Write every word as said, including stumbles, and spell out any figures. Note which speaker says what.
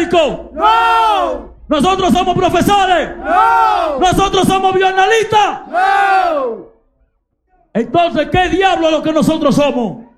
Speaker 1: médicos.
Speaker 2: No.
Speaker 1: Nosotros somos profesores.
Speaker 2: No.
Speaker 1: Nosotros somos bioanalistas.
Speaker 2: No.
Speaker 1: Entonces, ¿qué diablo es lo que nosotros somos?